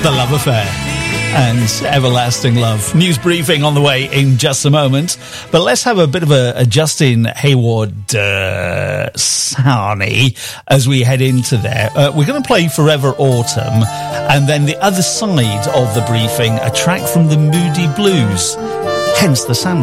The Love Affair and Everlasting Love. News briefing on the way in just a moment. But let's have a bit of a Justin Hayward Sarnie as we head into there. We're going to play Forever Autumn, and then the other side of the briefing, a track from the Moody Blues, hence the sandwich.